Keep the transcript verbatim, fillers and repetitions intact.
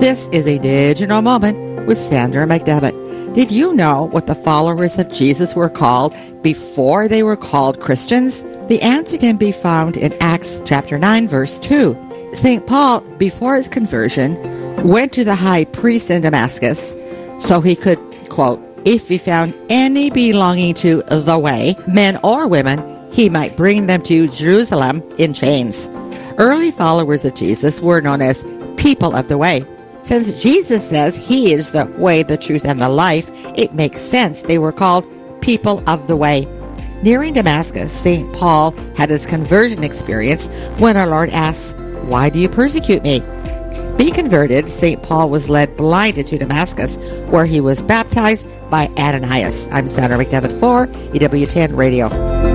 This is a digital moment with Sandra McDevitt. Did you know what the followers of Jesus were called before they were called Christians? The answer can be found in Acts chapter nine, verse two. Saint Paul, before his conversion, went to the high priest in Damascus so he could, quote, if he found any belonging to the way, men or women, he might bring them to Jerusalem in chains. Early followers of Jesus were known as people of the way. Since Jesus says he is the way, the truth, and the life, it makes sense they were called people of the way. Nearing Damascus, Saint Paul had his conversion experience when our Lord asks, "Why do you persecute me?" Being converted, Saint Paul was led blinded to Damascus, where he was baptized by Ananias. I'm Sandra McDevitt for E W ten Radio.